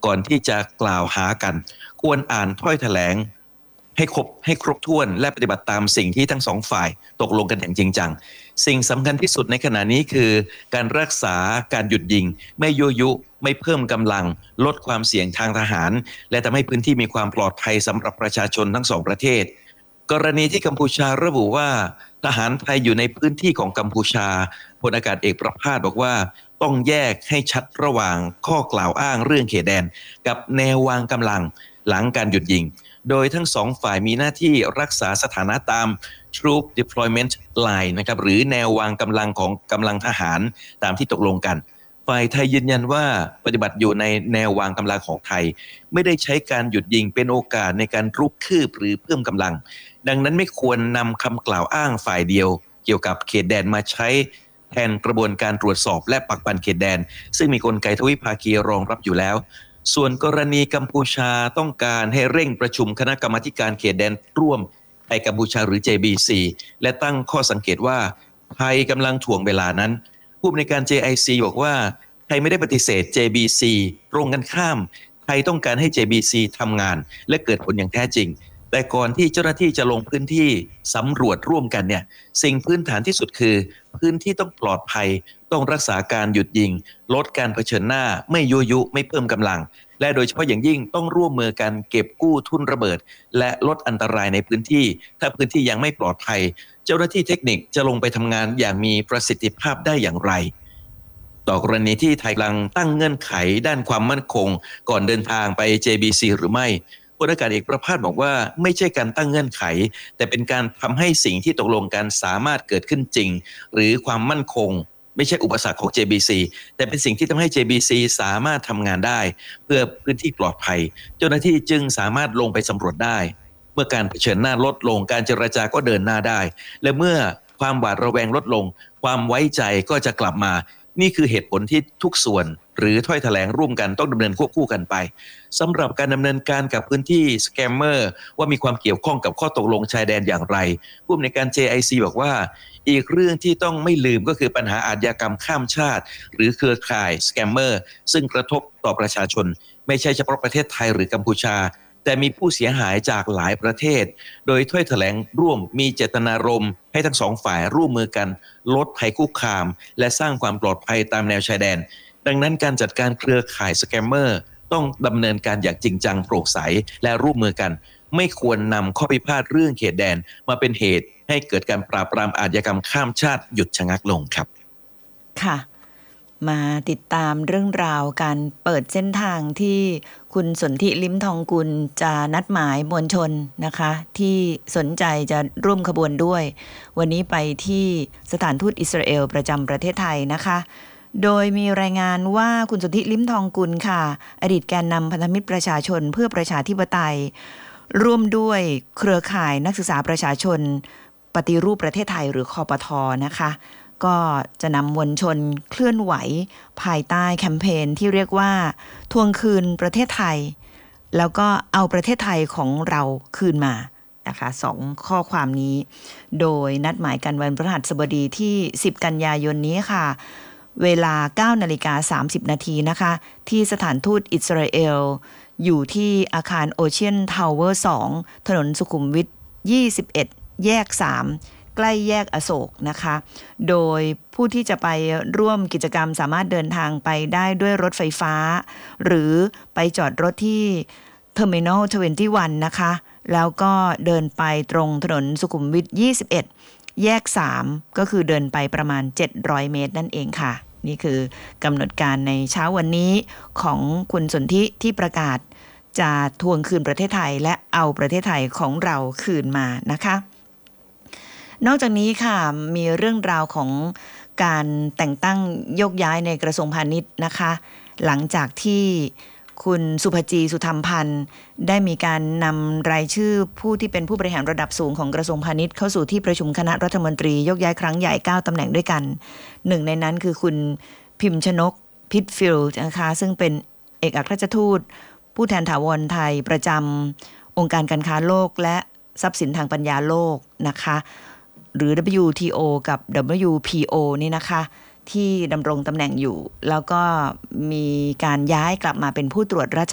ก่อนที่จะกล่าวหากันควรอ่านถ้อยแถลงให้ครบถ้วนและปฏิบัติตามสิ่งที่ทั้งสองฝ่ายตกลงกันอย่างจริงจังสิ่งสำคัญที่สุดในขณะนี้คือการรักษาการหยุดยิงไม่ยั่วยุไม่เพิ่มกำลังลดความเสี่ยงทางทหารและทำให้พื้นที่มีความปลอดภัยสำหรับประชาชนทั้งสองประเทศกรณีที่กัมพูชาระบุว่าทหารไทยอยู่ในพื้นที่ของกัมพูชาพลอากาศเอกประภาสบอกว่าต้องแยกให้ชัดระหว่างข้อกล่าวอ้างเรื่องเขตแดนกับแนววางกำลังหลังการหยุดยิงโดยทั้งสองฝ่ายมีหน้าที่รักษาสถานะตาม Troop Deployment Line นะครับหรือแนววางกำลังของกำลังทหารตามที่ตกลงกันฝ่ายไทยยืนยันว่าปฏิบัติอยู่ในแนววางกำลังของไทยไม่ได้ใช้การหยุดยิงเป็นโอกาสในการรุกคืบหรือเพิ่มกำลังดังนั้นไม่ควรนำคำกล่าวอ้างฝ่ายเดียวเกี่ยวกับเขตแดนมาใช้แทนกระบวนการตรวจสอบและปักปันเขตแดนซึ่งมีกลไกทวิภาคีรองรับอยู่แล้วส่วนกรณีกัมพูชาต้องการให้เร่งประชุมคณะกรรมาการเขตแดนร่วมไทยกัมพูชาหรือ JBC และตั้งข้อสังเกตว่าไทยกำลังถ่วงเวลานั้นผู้อำนวยการ JIC บอกว่าไทยไม่ได้ปฏิเสธ JBC ตรงกันข้ามไทยต้องการให้ JBC ทำงานและเกิดผลอย่างแท้จริงแต่ก่อนที่เจ้าหน้าที่จะลงพื้นที่สำรวจร่วมกันเนี่ยสิ่งพื้นฐานที่สุดคือพื้นที่ต้องปลอดภัยต้องรักษาการหยุดยิงลดการเผชิญหน้าไม่ยั่วยุไม่เพิ่มกำลังและโดยเฉพาะอย่างยิ่งต้องร่วมมือกันเก็บกู้ทุนระเบิดและลดอันตรายในพื้นที่ถ้าพื้นที่ยังไม่ปลอดภัยเจ้าหน้าที่เทคนิคจะลงไปทำงานอย่างมีประสิทธิภาพได้อย่างไรต่อกรณีที่ไทยกำลังตั้งเงื่อนไขด้านความมั่นคงก่อนเดินทางไป JBC หรือไม่พลอากาศเอกประภาสบอกว่าไม่ใช่การตั้งเงื่อนไขแต่เป็นการทำให้สิ่งที่ตกลงกันสามารถเกิดขึ้นจริงหรือความมั่นคงไม่ใช่อุปสรรคของ JBC แต่เป็นสิ่งที่ทำให้ JBC สามารถทำงานได้เพื่อพื้นที่ปลอดภัยเจ้าหน้าที่จึงสามารถลงไปสำรวจได้เมื่อการเผชิญหน้าลดลงการเจรจาก็เดินหน้าได้และเมื่อความหวาดระแวงลดลงความไว้ใจก็จะกลับมานี่คือเหตุผลที่ทุกส่วนหรือถ้อยแถลงร่วมกันต้องดำเนินควบคู่กันไปสำหรับการดำเนินการกับพื้นที่สแกมเมอร์ว่ามีความเกี่ยวข้องกับข้อตกลงชายแดนอย่างไรผู้อำนวยการ JIC บอกว่าอีกเรื่องที่ต้องไม่ลืมก็คือปัญหาอาชญากรรมข้ามชาติหรือเครือข่ายสแกมเมอร์ซึ่งกระทบต่อประชาชนไม่ใช่เฉพาะประเทศไทยหรือกัมพูชาแต่มีผู้เสียหายจากหลายประเทศโดยถ้อยแถลงร่วมมีเจตนารมณ์ให้ทั้งสองฝ่ายร่วมมือกันลดภัยคุกคามและสร้างความปลอดภัยตามแนวชายแดนดังนั้นการจัดการเครือข่ายสแกมเมอร์ต้องดำเนินการอย่างจริงจังโปร่งใสและร่วมมือกันไม่ควรนำข้อพิพาทเรื่องเขตแดนมาเป็นเหตุให้เกิดการปราบปรามอาชญากรรมข้ามชาติหยุดชะงักลงครับค่ะมาติดตามเรื่องราวการเปิดเส้นทางที่คุณสนธิลิ้มทองกุลจะนัดหมายมวลชนนะคะที่สนใจจะร่วมขบวนด้วยวันนี้ไปที่สถานทูตอิสราเอลประจำประเทศไทยนะคะโดยมีรายงานว่าคุณสนธิลิ้มทองกุลค่ะอดีตแกนนำพันธมิตรประชาชนเพื่อประชาธิปไตยร่วมด้วยเครือข่ายนักศึกษาประชาชนปฏิรูปประเทศไทยหรือคปท.นะคะก็จะนำมวลชนเคลื่อนไหวภายใต้แคมเปญที่เรียกว่าทวงคืนประเทศไทยแล้วก็เอาประเทศไทยของเราคืนมานะคะ2ข้อความนี้โดยนัดหมายกันวันพฤหัสบดีที่10กันยายนนี้ค่ะเวลา 9:30 นาทีนะคะที่สถานทูตอิสราเอลอยู่ที่อาคารโอเชียนทาวเวอร์2ถนนสุขุมวิท21แยก3ใกล้แยกอโศกนะคะโดยผู้ที่จะไปร่วมกิจกรรมสามารถเดินทางไปได้ด้วยรถไฟฟ้าหรือไปจอดรถที่ Terminal 21 นะคะแล้วก็เดินไปตรงถนนสุขุมวิท21แยก3ก็คือเดินไปประมาณ700เมตรนั่นเองค่ะนี่คือกำหนดการในเช้าวันนี้ของคุณสนธิที่ประกาศจะทวงคืนประเทศไทยและเอาประเทศไทยของเราคืนมานะคะนอกจากนี้ค่ะมีเรื่องราวของการแต่งตั้งโยกย้ายในกระทรวงพาณิชย์นะคะหลังจากที่คุณสุภจีสุธรรมพันธ์ได้มีการนำรายชื่อผู้ที่เป็นผู้บริหารระดับสูงของกระทรวงพาณิชย์เข้าสู่ที่ประชุมคณะรัฐมนตรีโยกย้ายครั้งใหญ่9ตำแหน่งด้วยกันหนึ่งในนั้นคือคุณพิมชนกพิทฟิลด์นะคะซึ่งเป็นเอกอัครราชทูตผู้แทนถาวรไทยประจำองค์การการค้าโลกและทรัพย์สินทางปัญญาโลกนะคะหรือ WTO กับ WPO นี่นะคะที่ดำรงตำแหน่งอยู่แล้วก็มีการย้ายกลับมาเป็นผู้ตรวจราช